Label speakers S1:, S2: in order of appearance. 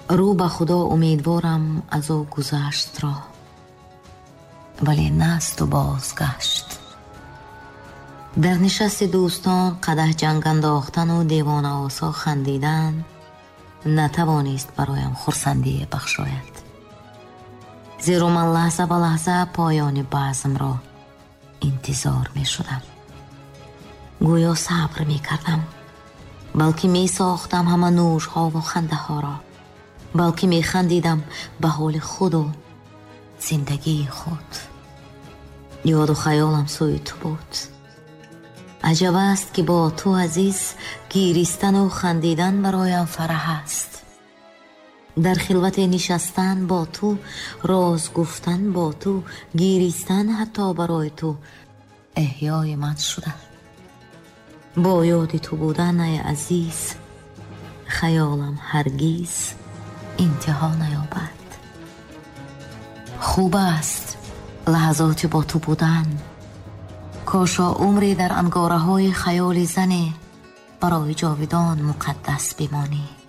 S1: رو به خدا امیدوارم از او گذشت را، ولی نست و بازگشت. در نشست دوستان قدح جنگ انداختن و دیوانه آسا خندیدن نتوانست برایم خرسندی بخشاید، زیرا من لحظه به لحظه پایان بزم را انتظار می شدم. گویا صبر می کردم، بلکه می ساختم همه نوش ها و خنده ها را، بلکه می خندیدم به حال خود و زندگی خود. یاد و خیالم سوی تو بود. عجب است که با تو عزیز گیریستن و خندیدن برایم فرح است. در خلوت نشستن با تو، راز گفتن با تو، گیریستن حتی برای تو احیای من شده. با یاد تو بودن ای عزیز خیالم هرگیز انتها نیابد. خوب است لحظات با تو بودن، کاشا عمری در انگاره های خیال زنی برای جاودان مقدس بمانی.